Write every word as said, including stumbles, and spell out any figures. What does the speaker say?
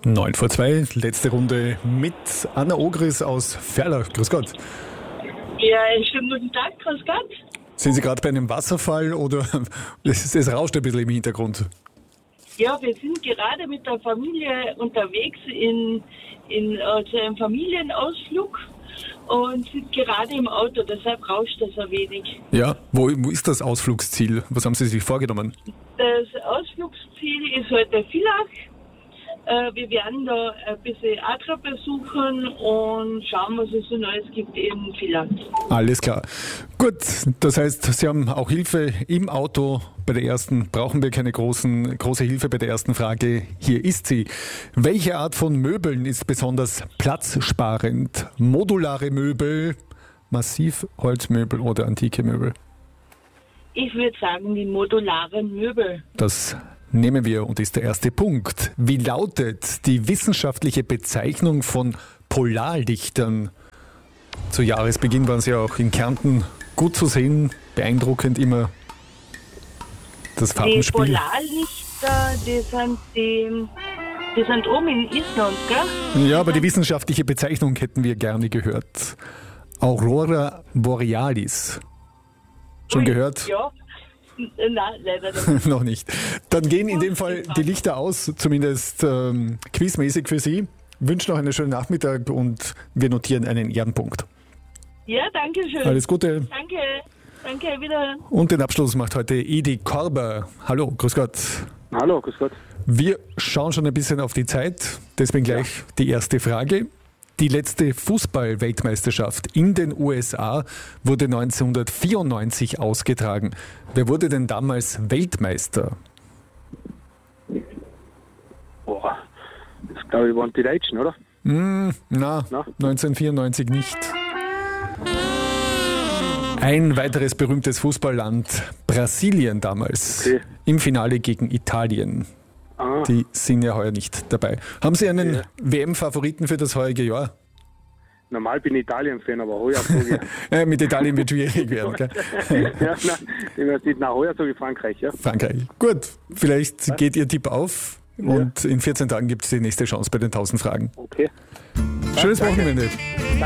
neun vor zwei, letzte Runde mit Anna Ogris aus Ferlach. Grüß Gott. Ja, einen schönen guten Tag, grüß Gott. Sind Sie gerade bei einem Wasserfall oder es, es rauscht ein bisschen im Hintergrund? Ja, wir sind gerade mit der Familie unterwegs in, in also einem Familienausflug und sind gerade im Auto, deshalb rauscht es ein wenig. Ja, wo, wo ist das Ausflugsziel? Was haben Sie sich vorgenommen? Das Ausflugsziel ist heute Villach. Äh, wir werden da ein bisschen Adra besuchen und schauen, was es so Neues gibt in Villach. Alles klar. Gut, das heißt, Sie haben auch Hilfe im Auto. Bei der ersten brauchen wir keine großen, große Hilfe bei der ersten Frage. Hier ist sie. Welche Art von Möbeln ist besonders platzsparend? Modulare Möbel, Massivholzmöbel oder antike Möbel? Ich würde sagen, die modularen Möbel. Das nehmen wir und ist der erste Punkt. Wie lautet die wissenschaftliche Bezeichnung von Polarlichtern? Zu Jahresbeginn waren sie auch in Kärnten gut zu sehen, beeindruckend immer das Farbenspiel. Die Polarlichter, die sind, die, die sind oben in Island, gell? Ja, aber die wissenschaftliche Bezeichnung hätten wir gerne gehört. Aurora Borealis. Schon Ui, gehört? Ja. Nein, leider nicht. Noch nicht. Dann gehen in dem Fall die Lichter aus, zumindest ähm, quizmäßig für Sie. Wünsche noch einen schönen Nachmittag und wir notieren einen Ehrenpunkt. Ja, danke schön. Alles Gute. Danke, danke, wieder. Und den Abschluss macht heute Edi Korber. Hallo, grüß Gott. Hallo, grüß Gott. Wir schauen schon ein bisschen auf die Zeit, deswegen gleich ja. Die erste Frage. Die letzte Fußball-Weltmeisterschaft in den U S A wurde neunzehnhundertvierundneunzig ausgetragen. Wer wurde denn damals Weltmeister? Boah, das glaube ich waren die Deutschen, oder? Mm, na, na, neunzehnhundertvierundneunzig nicht. Ein weiteres berühmtes Fußballland, Brasilien damals, okay. Im Finale gegen Italien. Ah. Die sind ja heuer nicht dabei. Haben Sie einen ja. W M-Favoriten für das heutige Jahr? Normal bin ich Italien-Fan, aber heuer sage ich... ja, mit Italien wird schwierig werden, gell? ja, nein, nein, heuer sage ich Frankreich, ja. Frankreich. Gut, vielleicht Was? geht Ihr Tipp auf und ja. in vierzehn Tagen gibt es die nächste Chance bei den tausend Fragen. Okay. Schönes Danke. Wochenende.